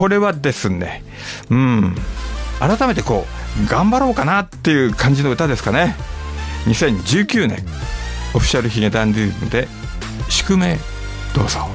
これはですね、改めてこう頑張ろうかなっていう感じの歌ですかね。2019年オフィシャルヒゲダンディズムで宿命、どうぞ。